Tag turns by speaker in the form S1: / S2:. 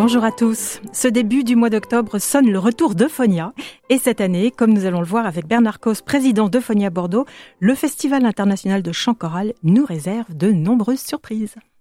S1: Bonjour à tous. Ce début du mois d'octobre sonne le retour d'Euphonia. Et cette année, comme nous allons le voir avec Bernard Cos, président d'Euphonia Bordeaux, le Festival international de chant choral nous réserve de nombreuses surprises.